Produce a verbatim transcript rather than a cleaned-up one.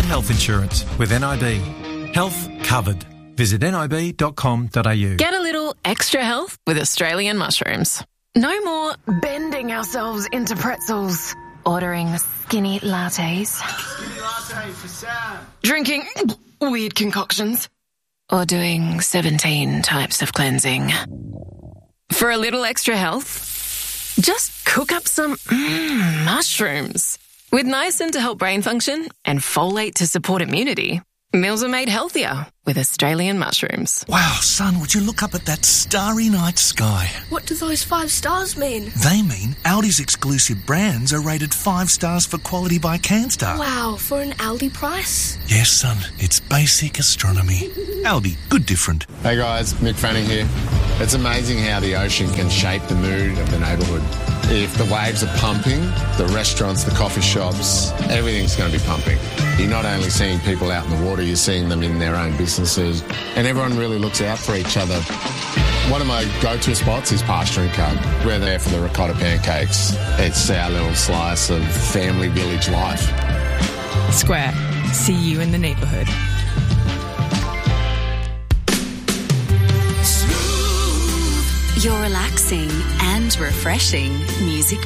health insurance with N I B. Health covered. Visit nib dot com dot a u. Get a little extra health with Australian mushrooms. No more bending ourselves into pretzels, ordering skinny lattes, Skinny latte for Sam. drinking weird concoctions, or doing seventeen types of cleansing. For a little extra health, just cook up some mm, mushrooms. With niacin to help brain function and folate to support immunity, meals are made healthier with Australian mushrooms. Wow, son, would you look up at that starry night sky? What do those five stars mean? They mean Aldi's exclusive brands are rated five stars for quality by Canstar. Wow, for an Aldi price? Yes, son, it's basic astronomy. Aldi, good different. Hey guys, Mick Fanning here. It's amazing how the ocean can shape the mood of the neighbourhood. If the waves are pumping, the restaurants, the coffee shops, everything's going to be pumping. You're not only seeing people out in the water, you're seeing them in their own businesses, and everyone really looks out for each other. One of my go-to spots is Pasture and Co. We're there for the ricotta pancakes. It's our little slice of family village life. Square. See you in the neighbourhood. Your relaxing and refreshing music